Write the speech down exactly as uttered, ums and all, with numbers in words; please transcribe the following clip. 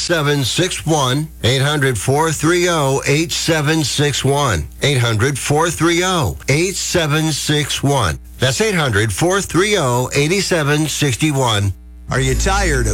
seven six one. eight hundred, four three zero, eight seven six one. eight hundred, four three zero, eight seven six one. That's eight hundred, four three zero, eight seven six one. Are you tired of